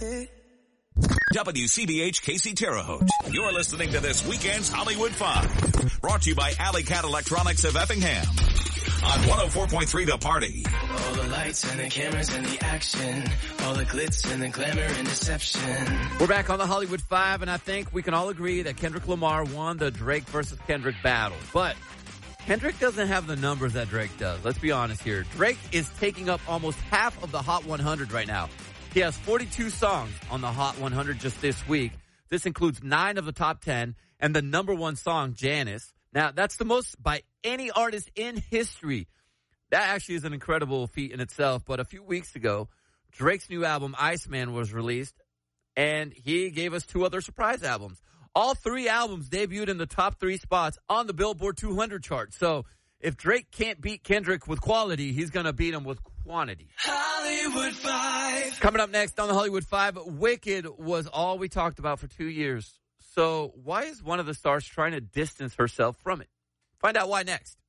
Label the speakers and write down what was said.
Speaker 1: WCBH Casey Terre Haute. You're listening to this weekend's Hollywood 5. Brought to you by Alley Cat Electronics of Effingham. On 104.3 The Party.
Speaker 2: All the lights and the cameras and the action. All the glitz and the glamour and deception.
Speaker 3: We're back on the Hollywood 5, and I think we can all agree that Kendrick Lamar won the Drake versus Kendrick battle. But Kendrick doesn't have the numbers that Drake does. Let's be honest here. Drake is taking up almost half of the Hot 100 right now. He has 42 songs on the Hot 100 just this week. This includes 9 of the top 10 and the number 1 song, Janice. Now, that's the most by any artist in history. That actually is an incredible feat in itself. But a few weeks ago, Drake's new album, Iceman, was released, and he gave us 2 other surprise albums. All 3 albums debuted in the top 3 spots on the Billboard 200 chart. So if Drake can't beat Kendrick with quality, he's going to beat him with quantity.
Speaker 2: Hollywood 5.
Speaker 3: Coming up next on the Hollywood 5, Wicked was all we talked about for 2 years. So why is one of the stars trying to distance herself from it? Find out why next.